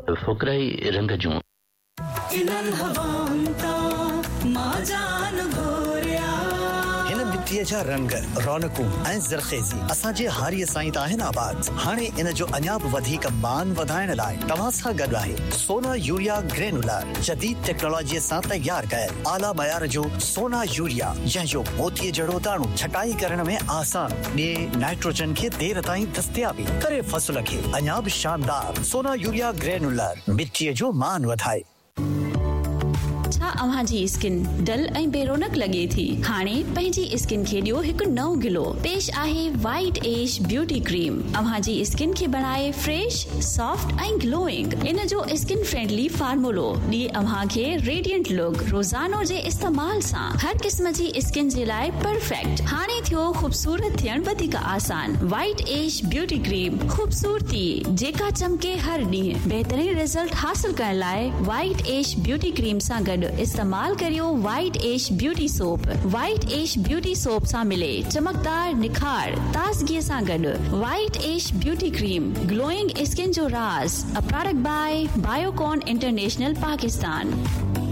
फ़ुकराई रंग जूं इनन हवांता माजान घोरिया हिन मिट्टीअ जा रंग रौनकूं ऐं ज़रख़ेज़ी असांजे हारीअ सां ई त आहिनि आबाद। हाणे इन जो अञा बि वधीक मान वधाइण लाइ तव्हां सां गॾु आहे सोना यूरिया ग्रेनुलर, जदीद टेक्नोलॉजीअ सां तैयार कयल आला मयार जो सोना यूरिया, जंहिंजो मोतीअ जहिड़ो दाणो छटाई करण में आसान, ॿिए नाइट्रोजन खे देर ताईं दस्तियाबी करे फसल खे अञा बि शानदार। सोना यूरिया ग्रेनुलर मिट्टीअ जो मान वधाए। छा अव्हां जी स्किन डल ऐं बेरोनक लगे थी? हाणे पंहिंजी स्किन खे ॾियो हिकु नओं ग्लो। पेश आहे वाइट एज ब्यूटी क्रीम। अव्हां जी स्किन खे बनाए फ्रेश, सॉफ्ट ऐं ग्लोइंग। इन जो स्किन फ्रेंडली फार्मूलो ॾिए अव्हां खे रेडिएंट लुक। रोज़ानो जे इस्तेमाल सां हर क़िस्म जी स्किन जे लाइ परफेक्ट। हाणे थियो ख़ूबसूरत थियण वधीक आसान। वाइट एज ब्यूटी क्रीम, ख़ूबसूरती जेका चमके हर ॾींहुं। बहितरीन रिजल्ट हासिल करण लाइ वाइट एज ब्यूटी क्रीम सां गॾु इस्तेमाल करियो white age beauty soap. White age beauty soap सां मिले चमकदार निखार ताज़गीअ सां गॾु। White age beauty cream, glowing skin जो राज। A product by Biocon international Pakistan.